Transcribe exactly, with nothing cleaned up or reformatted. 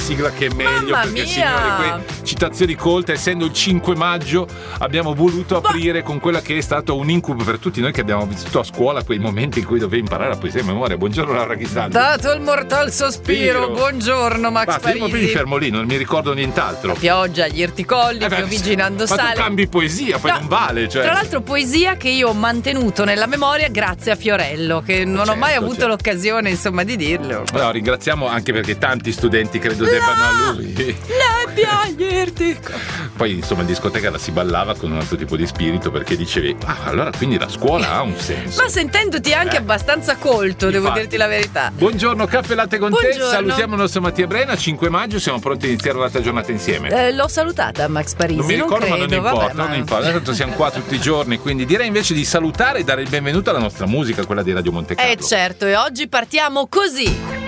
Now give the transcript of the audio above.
sigla che è meglio. Mamma perché mia. signori, que- citazioni colte, essendo il cinque maggio abbiamo voluto aprire con quella che è stato un incubo per tutti noi che abbiamo vissuto a scuola quei momenti in cui dovevi imparare la poesia a memoria. Buongiorno Laura Ghisaldi. Dato il mortal sospiro, Spiro. buongiorno Max Basta, io Parisi. mi fermo lì, non mi ricordo nient'altro. La pioggia, gli irticolli, Eh beh, piovigginando ma sale. tu cambi poesia, poi No, non vale, cioè. Tra l'altro poesia che io ho mantenuto nella memoria grazie a Fiorello, che non ho Certo, mai avuto certo. l'occasione insomma di dirlo. No, ringraziamo anche perché tanti studenti credo debbano a lui. Nebbia, gli irticolli. Poi insomma in discoteca la si ballava con un altro tipo di spirito perché dicevi ah allora quindi la scuola ha un senso. Ma sentendoti anche Eh. abbastanza colto, devo Infatti. dirti la verità. Buongiorno, caffè latte con Buongiorno. te. Salutiamo il nostro Mattia Brena. cinque maggio siamo pronti a iniziare un'altra giornata insieme. Eh, l'ho salutata Max Parisi. Non mi ricordo, ma non credo, importa, vabbè, non ma- importa. Tanto siamo qua tutti i giorni, quindi direi invece di salutare e dare il benvenuto alla nostra musica, quella di Radio Monte Carlo. Eh certo, e oggi partiamo così.